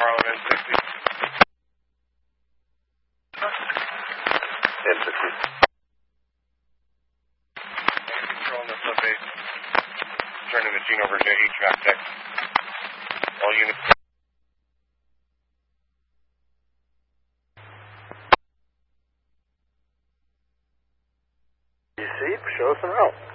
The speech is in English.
Harlem N60. N60. Control on the subbase. Turning the Gene over to HVAC tech. All units. DC, show us en route.